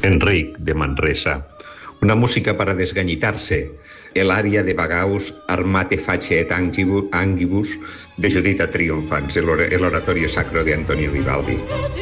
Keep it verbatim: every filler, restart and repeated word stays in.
Enric, de Manresa. Una música para desgañitarse. El aria de Bagaus, Armate face et angibus, de Giudita Triomphans, el oratorio sacro de Antonio Vivaldi.